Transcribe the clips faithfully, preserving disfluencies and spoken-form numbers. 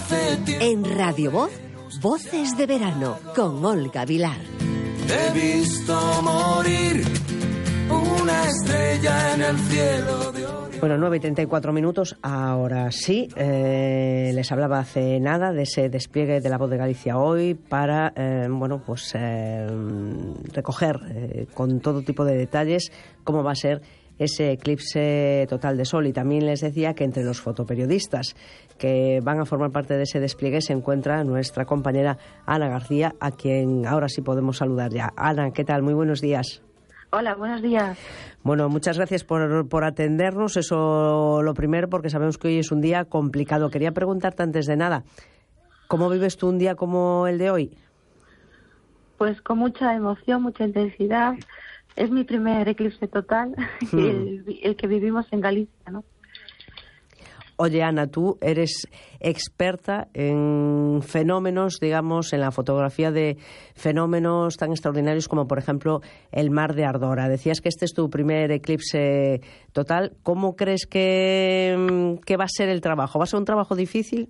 hace tiempo. En Radio Voz, Voces de Verano, con Olga Vilar. He visto morir una estrella en el cielo de Orión. Bueno, nueve y treinta y cuatro minutos, ahora sí. Eh, les hablaba hace nada de ese despliegue de La Voz de Galicia hoy para, eh, bueno, pues eh, recoger eh, con todo tipo de detalles cómo va a ser ese eclipse total de sol. Y también les decía que entre los fotoperiodistas que van a formar parte de ese despliegue se encuentra nuestra compañera Ana García, a quien ahora sí podemos saludar ya. Ana, ¿qué tal? Muy buenos días. Hola, buenos días. Bueno, muchas gracias por, por atendernos. Eso lo primero, porque sabemos que hoy es un día complicado. Quería preguntarte antes de nada, ¿cómo vives tú un día como el de hoy? Pues con mucha emoción, mucha intensidad. Es mi primer eclipse total, hmm. el, el que vivimos en Galicia, ¿no? Oye, Ana, tú eres experta en fenómenos, digamos, en la fotografía de fenómenos tan extraordinarios como, por ejemplo, el Mar de Ardora. Decías que este es tu primer eclipse total. ¿Cómo crees que, que va a ser el trabajo? ¿Va a ser un trabajo difícil?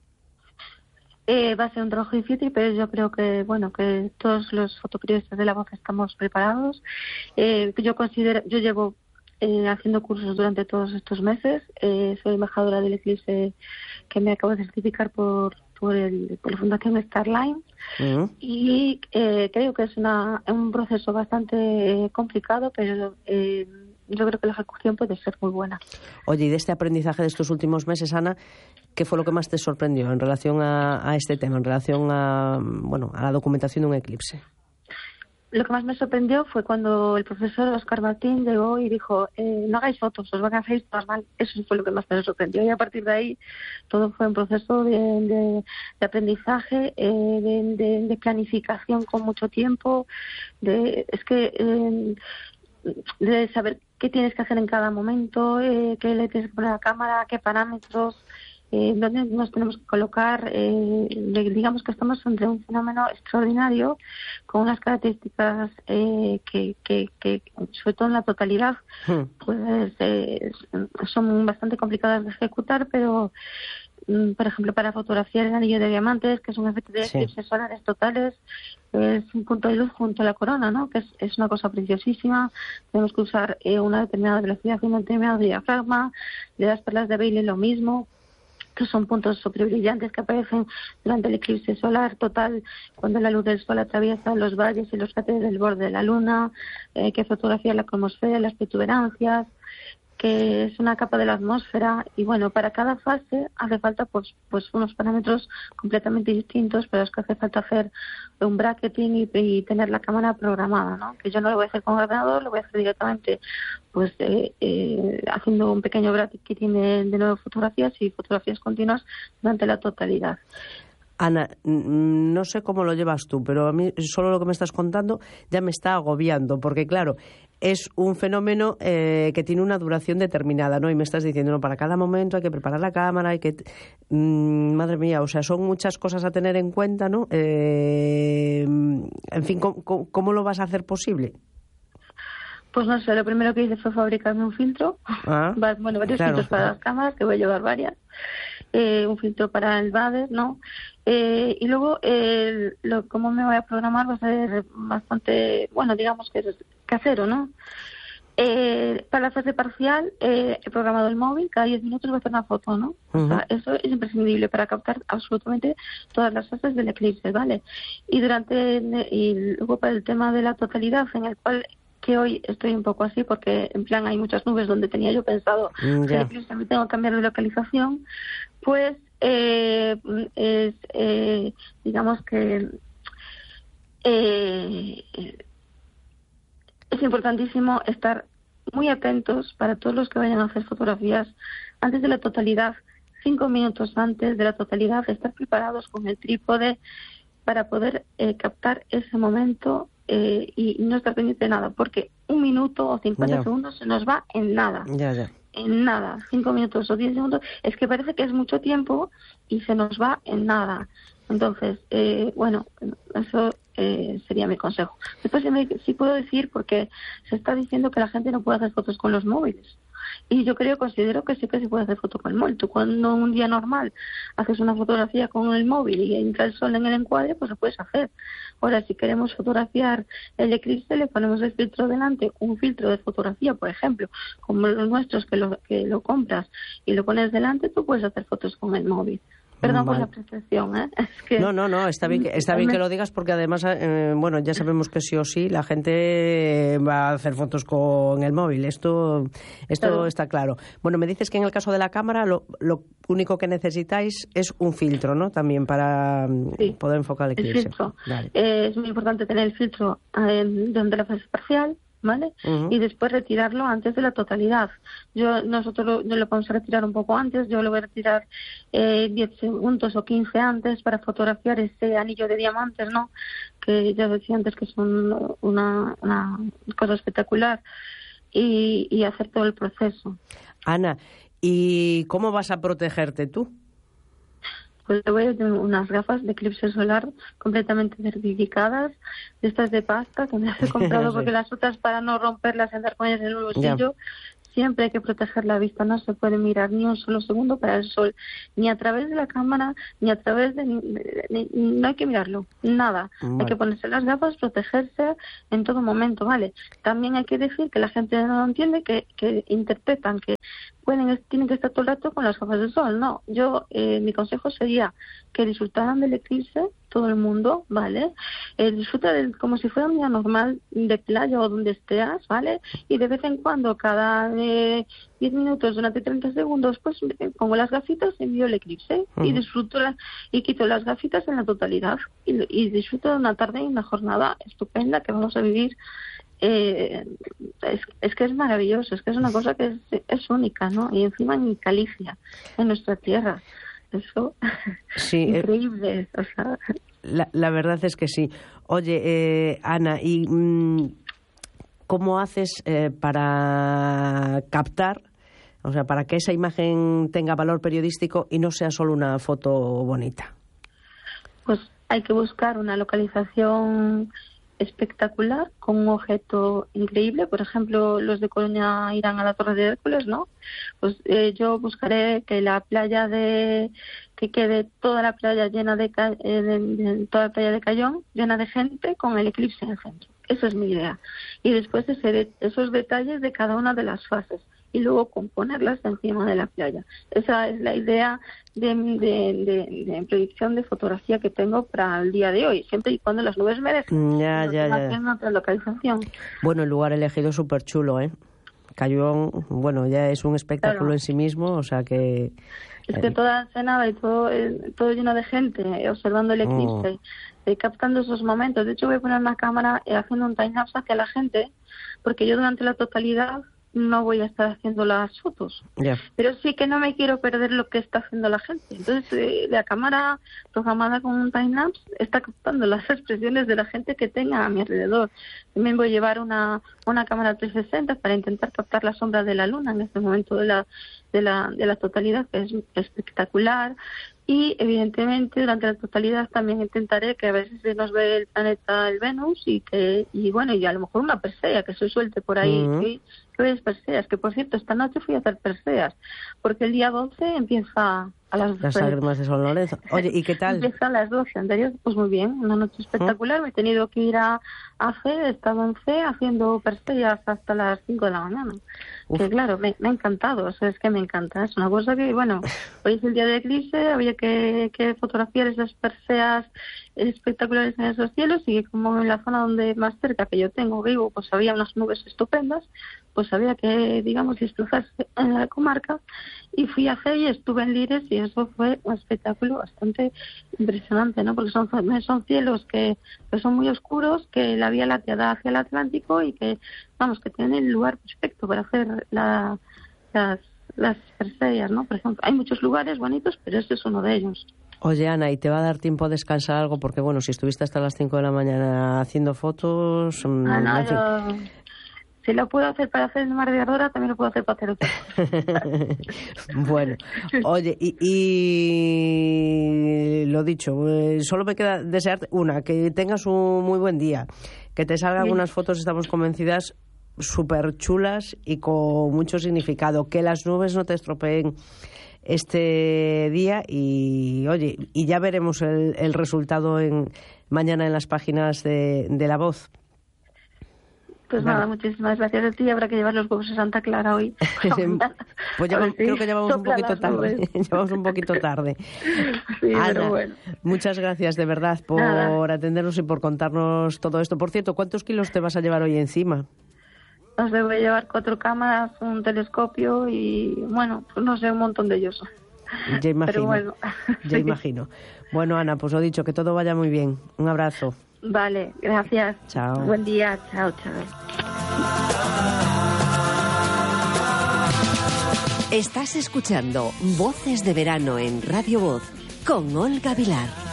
Eh, va a ser un trabajo difícil, pero yo creo que, bueno, que todos los fotoperiodistas de La Voz estamos preparados. Eh, yo considero, yo llevo Eh, haciendo cursos durante todos estos meses. Eh, soy embajadora del eclipse que me acabo de certificar por por, el, por la Fundación Starline. Uh-huh. Y eh, creo que es una, un proceso bastante eh, complicado, pero eh, yo creo que la ejecución puede ser muy buena. Oye, y de este aprendizaje de estos últimos meses, Ana, ¿qué fue lo que más te sorprendió en relación a, a este tema, en relación a, bueno, a la documentación de un eclipse? Lo que más me sorprendió fue cuando el profesor Óscar Martín llegó y dijo, eh, no hagáis fotos, os van a hacer todas mal. Eso fue lo que más me sorprendió. Y a partir de ahí todo fue un proceso de, de, de aprendizaje, eh, de, de, de planificación con mucho tiempo. De, es que eh, de saber qué tienes que hacer en cada momento, eh, qué le tienes que poner a la cámara, qué parámetros, eh, dónde nos tenemos que colocar. Eh, digamos que estamos ante un fenómeno extraordinario con unas características eh, que, que, que, sobre todo en la totalidad, pues eh, son bastante complicadas de ejecutar, pero por ejemplo, para fotografiar el anillo de diamantes, que es un efecto de eclipses sí. solares totales, es un punto de luz junto a la corona, ¿no? Que es, es una cosa preciosísima. Tenemos que usar eh, una determinada velocidad y un determinado diafragma. De las perlas de Bailey lo mismo, que son puntos superbrillantes que aparecen durante el eclipse solar total, cuando la luz del sol atraviesa los valles y los cráteres del borde de la luna, eh, que fotografía la cromosfera, las protuberancias, que es una capa de la atmósfera. Y bueno, para cada fase hace falta pues pues unos parámetros completamente distintos, pero es que hace falta hacer un bracketing y, y tener la cámara programada, ¿no? Que yo no lo voy a hacer con ordenador, lo voy a hacer directamente pues eh, eh, haciendo un pequeño bracketing de, de nueve fotografías y fotografías continuas durante la totalidad. Ana, no sé cómo lo llevas tú, pero a mí solo lo que me estás contando ya me está agobiando, porque claro, es un fenómeno eh, que tiene una duración determinada, ¿no? Y me estás diciendo, no, para cada momento hay que preparar la cámara, hay que... Mm, madre mía, o sea, son muchas cosas a tener en cuenta, ¿no? Eh, en fin, ¿cómo, cómo lo vas a hacer posible? Pues no sé, lo primero que hice fue fabricarme un filtro. Ah, bueno, varios claro. filtros para las cámaras, que voy a llevar varias. Eh, un filtro para el Bader, ¿no? Eh, y luego, eh, lo, cómo me voy a programar va a ser bastante, bueno, digamos que es casero, ¿no? Eh, para la fase parcial eh, he programado el móvil, cada diez minutos voy a hacer una foto, ¿no? Uh-huh. O sea, eso es imprescindible para captar absolutamente todas las fases del eclipse, ¿vale? Y durante, y luego para el tema de la totalidad, en el cual que hoy estoy un poco así porque en plan hay muchas nubes donde tenía yo pensado mm, que yeah. también tengo que cambiar de localización, pues eh, es eh, digamos que eh, es importantísimo estar muy atentos para todos los que vayan a hacer fotografías antes de la totalidad, cinco minutos antes de la totalidad, estar preparados con el trípode para poder eh, captar ese momento. Eh, y no estar pendiente de nada, porque un minuto o cincuenta yeah. segundos se nos va en nada, yeah, yeah. en nada, cinco minutos o diez segundos, es que parece que es mucho tiempo y se nos va en nada. Entonces, eh, bueno, eso eh, sería mi consejo. Después sí puedo decir, porque se está diciendo que la gente no puede hacer fotos con los móviles. Y yo creo, considero que sí que se puede hacer foto con el móvil. Tú cuando un día normal haces una fotografía con el móvil y entra el sol en el encuadre, pues lo puedes hacer. Ahora, si queremos fotografiar el eclipse, le ponemos el filtro delante, un filtro de fotografía, por ejemplo, como los nuestros que lo, que lo compras y lo pones delante, tú puedes hacer fotos con el móvil. Perdón vale. por la apreciación, ¿eh? Es que... No, no, no, está bien que, está bien que lo digas porque además, eh, bueno, ya sabemos que sí o sí la gente va a hacer fotos con el móvil, esto esto claro. está claro. Bueno, me dices que en el caso de la cámara lo, lo único que necesitáis es un filtro, ¿no? También para sí. poder enfocar el eclipse. El filtro. Vale. Eh, es muy importante tener el filtro eh, durante la fase parcial, ¿vale? Uh-huh. Y después retirarlo antes de la totalidad. Yo Nosotros lo, lo vamos a retirar un poco antes, yo lo voy a retirar eh, diez segundos o quince antes para fotografiar ese anillo de diamantes, ¿no? Que ya decía antes que son una, una cosa espectacular, y, y hacer todo el proceso. Ana, ¿y cómo vas a protegerte tú? Pues le voy a tener unas gafas de eclipse solar completamente certificadas, de estas de pasta que me he comprado porque las otras, para no romperlas y andar con ellas en el bolsillo, yeah. siempre hay que proteger la vista, no se puede mirar ni un solo segundo para el sol, ni a través de la cámara, ni a través de... Ni, ni, no hay que mirarlo, nada. Vale. Hay que ponerse las gafas, protegerse en todo momento, ¿vale? También hay que decir que la gente no entiende, que, que interpretan que pueden tienen que estar todo el rato con las gafas de sol. No, yo, eh, mi consejo sería que disfrutaran del eclipse, todo el mundo, ¿vale? Eh, disfruta de, como si fuera un día normal de playa o donde estés, ¿vale? Y de vez en cuando, cada eh, diez minutos, durante treinta segundos, pues pongo las gafitas y envío el eclipse. Uh-huh. Y disfruto la, y quito las gafitas en la totalidad. Y, y disfruto de una tarde y una jornada estupenda que vamos a vivir. Eh, es, es que es maravilloso, es que es una cosa que es, es única, ¿no? Y encima en Galicia, en nuestra tierra. Eso, sí, increíble. Eh, o sea. la, la verdad es que sí. Oye, eh, Ana, ¿y mmm, cómo haces eh, para captar, o sea, para que esa imagen tenga valor periodístico y no sea solo una foto bonita? Pues hay que buscar una localización espectacular con un objeto increíble. Por ejemplo, los de Coruña irán a la Torre de Hércules, ¿no? Pues eh, yo buscaré que la playa de que quede toda la playa llena de, eh, de, de toda la playa de Cayón llena de gente con el eclipse en el centro. Esa es mi idea. Y después ese de, esos detalles de cada una de las fases y luego componerlas encima de la playa. Esa es la idea de, de, de, de proyección de fotografía que tengo para el día de hoy, siempre y cuando las nubes merecen. Ya, ya, ya. En otra localización. Bueno, el lugar elegido es súper chulo, ¿eh? Cayón, bueno, ya es un espectáculo claro. en sí mismo, o sea que... Es que toda Ensenada y todo, eh, todo lleno de gente eh, observando el eclipse, oh. eh, captando esos momentos. De hecho, voy a poner una cámara eh, haciendo un time-lapse hacia la gente, porque yo durante la totalidad no voy a estar haciendo las fotos. Yeah. Pero sí que no me quiero perder lo que está haciendo la gente. Entonces, eh, la cámara programada con un time-lapse está captando las expresiones de la gente que tenga a mi alrededor. También voy a llevar una, una cámara trescientos sesenta para intentar captar la sombra de la luna en este momento de la, de la, de la totalidad, que es espectacular. Y evidentemente durante la totalidad también intentaré que a veces se nos ve el planeta el Venus y que y bueno y a lo mejor una Persea que se suelte por ahí. Uh-huh. que, que ves Perseas, que por cierto esta noche fui a hacer Perseas porque el día doce empieza a las las lágrimas de San Lorenzo. Oye, ¿y qué tal? Empieza a las doce, anterior, pues muy bien, una noche espectacular. ¿Mm? Me he tenido que ir a, a C, he estado en C haciendo Perseas hasta las cinco de la mañana. Uf. Que claro, me, me ha encantado, o sea, es que me encanta, es una cosa que, bueno, hoy es el día de eclipse, había que, que fotografiar esas Perseas espectaculares en esos cielos y como en la zona donde más cerca que yo tengo vivo, pues había unas nubes estupendas, pues había que, digamos, desplazarse en la comarca y fui a C y estuve en Lires y eso fue un espectáculo bastante impresionante, ¿no? Porque son, son cielos que, que son muy oscuros, que la vía láctea da hacia el Atlántico y que, vamos, que tienen el lugar perfecto para hacer la, las, las Perseias, ¿no? Por ejemplo, hay muchos lugares bonitos, pero este es uno de ellos. Oye, Ana, ¿y te va a dar tiempo a descansar algo? Porque, bueno, si estuviste hasta las cinco de la mañana haciendo fotos... Ah, no, en fin. Yo... Si lo puedo hacer para hacer el mar de Ardora, también lo puedo hacer para hacer otra cosa. Bueno, oye, y, y lo dicho, eh, solo me queda desearte una, que tengas un muy buen día, que te salgan sí. unas fotos, estamos convencidas, súper chulas y con mucho significado. Que las nubes no te estropeen este día y, oye, y ya veremos el, el resultado en, mañana en las páginas de, de La Voz. Pues vale. Nada, muchísimas gracias a ti. Habrá que llevar los huevos a Santa Clara hoy. Pues ya, creo que ya vamos un poquito tarde. Ya vamos un poquito tarde. Sí, Ana, pero bueno. Muchas gracias de verdad por nada. atendernos y por contarnos todo esto. Por cierto, ¿cuántos kilos te vas a llevar hoy encima? Os debo llevar cuatro cámaras, un telescopio y, bueno, pues no sé, un montón de ellos. Ya imagino. Pero bueno. Ya Sí. imagino. Bueno, Ana, pues lo dicho, que todo vaya muy bien. Un abrazo. Vale, gracias. Chao. Buen día, chao, chao. Estás escuchando Voces de Verano en Radio Voz con Olga Vilar.